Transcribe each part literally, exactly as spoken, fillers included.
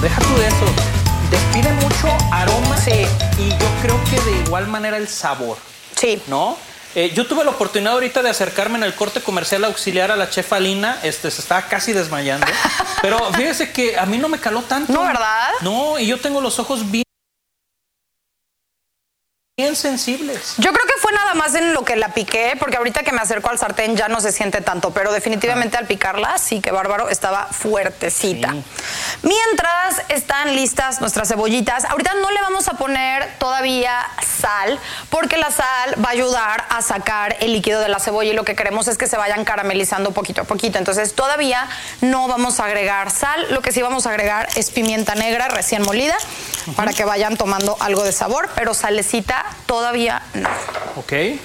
deja tú de eso, despide mucho aroma, sí, y yo creo que de igual manera el sabor. Sí. ¿No? Eh, yo tuve la oportunidad ahorita de acercarme en el corte comercial a auxiliar a la chef Alina, este, se estaba casi desmayando, pero fíjese que a mí no me caló tanto. ¿No, verdad? No, y yo tengo los ojos bien bien sensibles. Yo creo que fue nada más en lo que la piqué, porque ahorita que me acerco al sartén ya no se siente tanto, pero definitivamente ah. al picarla, sí, que bárbaro, estaba fuertecita. Sí. Mientras están listas nuestras cebollitas, ahorita no le vamos a poner todavía sal, porque la sal va a ayudar a sacar el líquido de la cebolla y lo que queremos es que se vayan caramelizando poquito a poquito. Entonces todavía no vamos a agregar sal, lo que sí vamos a agregar es pimienta negra recién molida, uh-huh, para que vayan tomando algo de sabor, pero salecita todavía no. Ok. Muy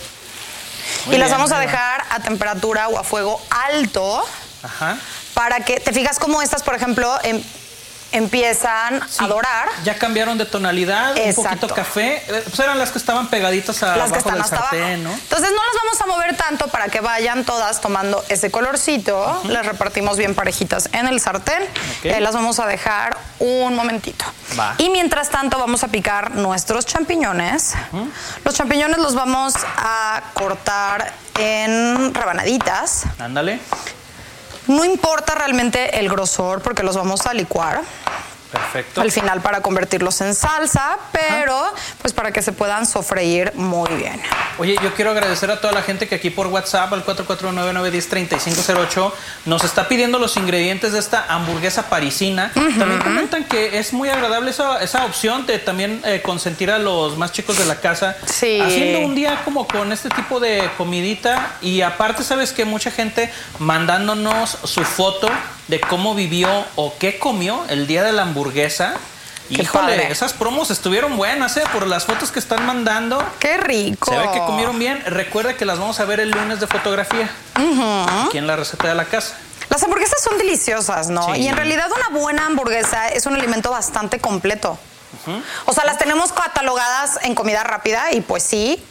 y bien, las vamos a dejar a temperatura o a fuego alto. Ajá. Para que, te fijas cómo estas, por ejemplo, em, empiezan sí, a dorar. Ya cambiaron de tonalidad, exacto, un poquito café. Pues eran las que estaban pegaditas a las abajo del sartén, ¿no? Entonces no las vamos a mover tanto para que vayan todas tomando ese colorcito. Uh-huh. Las repartimos bien parejitas en el sartén. Okay. Y las vamos a dejar un momentito. Va. Y mientras tanto vamos a picar nuestros champiñones. Uh-huh. Los champiñones los vamos a cortar en rebanaditas. Ándale. No importa realmente el grosor porque los vamos a licuar. Perfecto. Al final para convertirlos en salsa, pero ajá, pues para que se puedan sofreír muy bien. Oye, yo quiero agradecer a toda la gente que aquí por WhatsApp al cuatro cuatro nueve nueve uno cero tres cinco cero ocho nos está pidiendo los ingredientes de esta hamburguesa parisina. Uh-huh. También comentan que es muy agradable esa, esa opción de también eh, consentir a los más chicos de la casa. Sí. Haciendo un día como con este tipo de comidita y aparte, ¿sabes qué? Mucha gente mandándonos su foto de cómo vivió o qué comió el día de la hamburguesa. Qué Híjole, padre. Esas promos estuvieron buenas, ¿eh? Por las fotos que están mandando. ¡Qué rico! Se ve que comieron bien. Recuerda que las vamos a ver el lunes de fotografía. Uh-huh. Aquí en la receta de la casa. Las hamburguesas son deliciosas, ¿no? Sí. Y en realidad una buena hamburguesa es un alimento bastante completo. Uh-huh. O sea, las tenemos catalogadas en comida rápida y pues sí,